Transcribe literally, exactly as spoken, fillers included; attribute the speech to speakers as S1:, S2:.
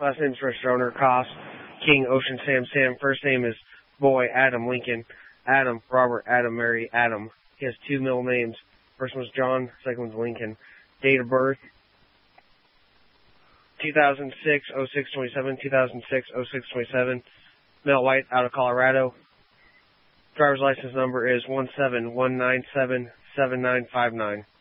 S1: Last name is registered owner, Koss, King, Ocean, Sam, Sam. First name is Boy, Adam, Lincoln, Adam, Robert, Adam, Mary, Adam. He has two middle names. First one's John, second one's Lincoln. Date of birth, two thousand six oh six twenty-seven, two thousand six oh six twenty-seven. Male, white, out of Colorado. Driver's license number is one seven one nine seven seven nine five nine.